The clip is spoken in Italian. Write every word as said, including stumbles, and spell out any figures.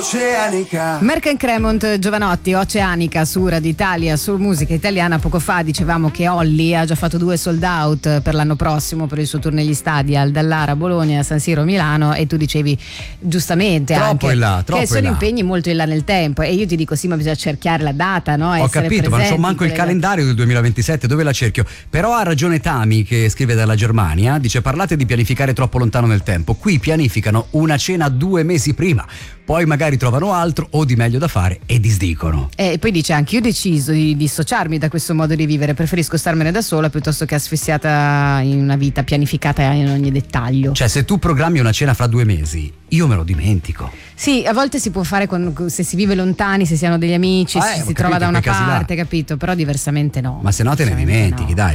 Oceanica. Merck and Cremont, Giovanotti, Oceanica su Radio Italia, su musica italiana. Poco fa dicevamo che Olly ha già fatto due sold out per l'anno prossimo per il suo tour negli stadi al Dallara, Bologna, San Siro, Milano, e tu dicevi giustamente troppo anche in là, troppo che sono in là. impegni molto in là nel tempo, e io ti dico sì, ma bisogna cercare la data, no? Ho Essere capito, ma non so presenti manco il quelle- calendario del duemilaventisette, dove la cerchio? Però ha ragione Tami, che scrive dalla Germania, dice: parlate di pianificare troppo lontano nel tempo, qui pianificano una cena due mesi prima, poi magari trovano altro o di meglio da fare e disdicono. E poi dice anche: io ho deciso di dissociarmi da questo modo di vivere, preferisco starmene da sola piuttosto che asfissiata in una vita pianificata in ogni dettaglio. Cioè, se tu programmi una cena fra due mesi, io me lo dimentico. Sì, a volte si può fare con, se si vive lontani, se si hanno degli amici, Eh, se ho si capito, trova da in una quei casi là. parte, capito? Però diversamente no. Ma se no te ne Diversamente dimentichi, no. dai.